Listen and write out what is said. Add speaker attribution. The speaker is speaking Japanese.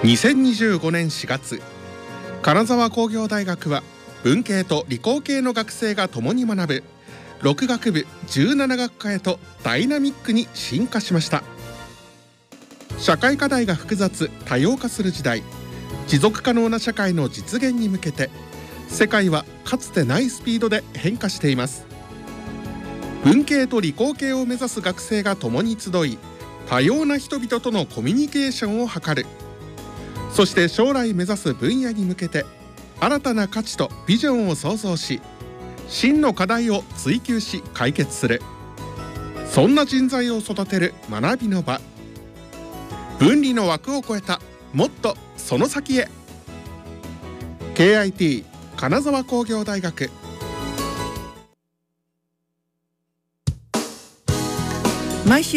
Speaker 1: 2025年4月、金沢工業大学は文系と理工系の学生が共に学ぶ6学部17学科へとダイナミックに進化しました。社会課題が複雑多様化する時代、持続可能な社会の実現に向けて世界はかつてないスピードで変化しています。文系と理工系を目指す学生が共に集い、多様な人々とのコミュニケーションを図る。そして将来目指す分野に向けて新たな価値とビジョンを創造し、真の課題を追求し解決する。そんな人材を育てる学びの場。分離の枠を超えたもっとその先へ。 KIT 金沢工業大学。
Speaker 2: 毎週